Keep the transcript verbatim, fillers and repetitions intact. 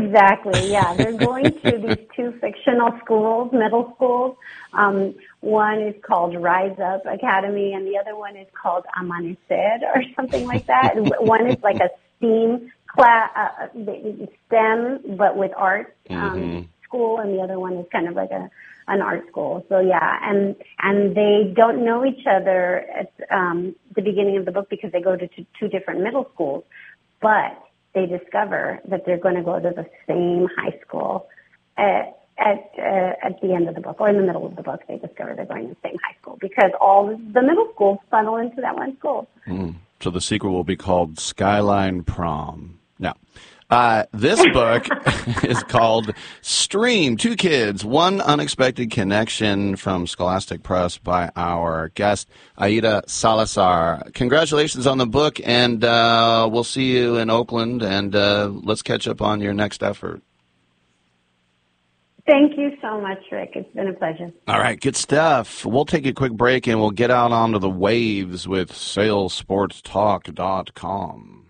Exactly, yeah. They're going to these two fictional schools, middle schools. Um, one is called Rise Up Academy, and the other one is called Amanecer or something like that. One is like a STEAM class, uh, STEM, but with art um, mm-hmm. school, and the other one is kind of like a an art school. So yeah, and and they don't know each other at um, the beginning of the book because they go to two, two different middle schools, but they discover that they're going to go to the same high school at at uh, at the end of the book, or in the middle of the book. They discover they're going to the same high school because all the middle schools funnel into that one school. Mm. So the sequel will be called Skyline Prom. Now, uh, this book is called Stream, Two Kids, One Unexpected Connection, from Scholastic Press, by our guest, Aida Salazar. Congratulations on the book, and uh, we'll see you in Oakland, and uh, let's catch up on your next effort. Thank you so much, Rick. It's been a pleasure. All right, good stuff. We'll take a quick break, and we'll get out onto the waves with sail sports talk dot com.